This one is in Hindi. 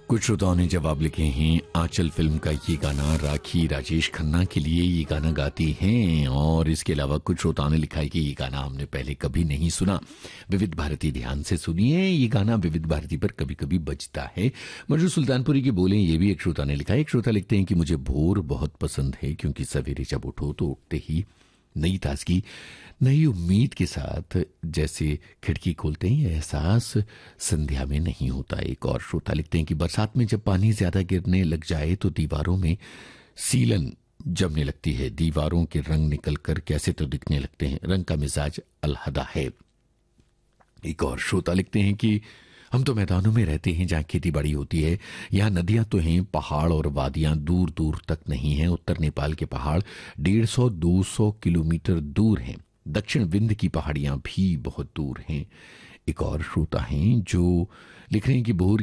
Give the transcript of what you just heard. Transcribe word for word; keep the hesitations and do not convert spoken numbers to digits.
कुछ श्रोताओं ने जवाब लिखे हैं। आंचल फिल्म का ये गाना राखी राजेश खन्ना के लिए ये गाना गाती हैं। और इसके अलावा कुछ श्रोताओं ने लिखा है कि ये गाना हमने पहले कभी नहीं सुना, विविध भारती ध्यान से सुनिए, ये गाना विविध भारती पर कभी कभी बजता है। मंजू सुल्तानपुरी के बोले, ये भी एक श्रोता ने लिखा है। एक श्रोता लिखते हैं कि मुझे भोर बहुत पसंद है क्योंकि सवेरे जब उठो तो उठते ही नई ताजगी, नई उम्मीद के साथ जैसे खिड़की खोलते हैं, यह एहसास संध्या में नहीं होता। एक और श्रोता लिखते हैं कि बरसात में जब पानी ज्यादा गिरने लग जाए तो दीवारों में सीलन जमने लगती है, दीवारों के रंग निकल कर कैसे तो दिखने लगते हैं, रंग का मिजाज अलहदा है। एक और श्रोता लिखते हैं कि हम तो मैदानों में रहते हैं जहां खेती बाड़ी होती है, यहाँ नदियां तो हैं, पहाड़ और वादियां दूर दूर तक नहीं हैं। उत्तर नेपाल के पहाड़ डेढ़ सौ दो सौ किलोमीटर दूर हैं, दक्षिण विंध्य की पहाड़ियां भी बहुत दूर हैं। एक और श्रोता हैं जो लिख रहे हैं कि भोर